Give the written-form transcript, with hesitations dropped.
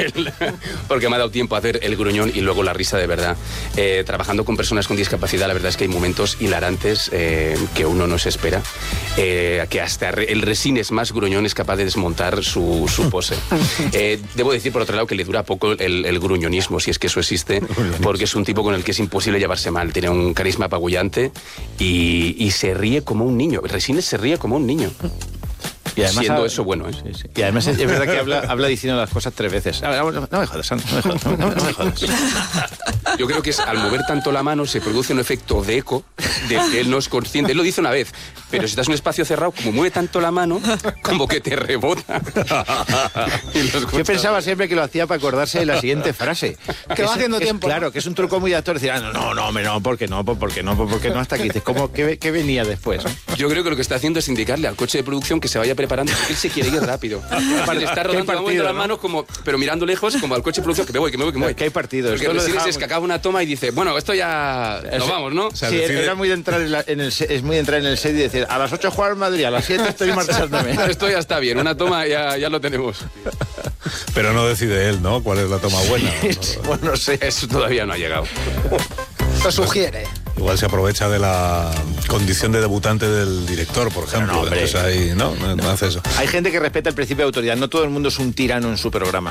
porque me ha dado tiempo a hacer el gruñón y luego la risa de verdad. Trabajando con personas con discapacidad, la verdad es que hay momentos hilarantes que uno no se espera, que hasta el Resines más gruñón es capaz de desmontar su pose. Debo decir, por otro lado, que le dura poco el gruñonismo, si es que eso existe, porque es un tipo con el que es imposible llevarse mal. Tiene un carisma apabullante y se ríe como un niño. Resines se ríe como un niño. Y además, siendo eso bueno, ¿eh? Sí. Y además es verdad que habla diciendo las cosas 3 veces. No me jodas, no me jodas. Yo creo que al mover tanto la mano se produce un efecto de eco del que él no es consciente. Él lo dice una vez, pero si estás en un espacio cerrado, como mueve tanto la mano, como que te rebota. Yo pensaba siempre que lo hacía para acordarse de la siguiente frase. Que va haciendo tiempo. Claro, que es un truco muy de actor. Decir, ¿por qué no hasta aquí? Dices, ¿qué venía después? Yo creo que lo que está haciendo es indicarle al coche de producción que se vaya preparando, porque él se quiere ir rápido. Le está rodando las manos, pero mirando lejos, como al coche de producción, que me voy. Que hay partido. Porque Resines es que acaba una toma y dice, bueno, esto ya nos vamos, ¿no? O sea, sí, era muy de entrar en el set y decir, a las 8 jugar en Madrid, a las 7 estoy marchándome. Esto ya está bien, una toma ya lo tenemos. Pero no decide él, ¿no? ¿Cuál es la toma buena? Bueno, no sé, eso todavía no ha llegado. Lo sugiere. Igual se aprovecha de la condición de debutante del director, por ejemplo. No, hombre. Ahí, no hace eso. Hay gente que respeta el principio de autoridad. No todo el mundo es un tirano en su programa.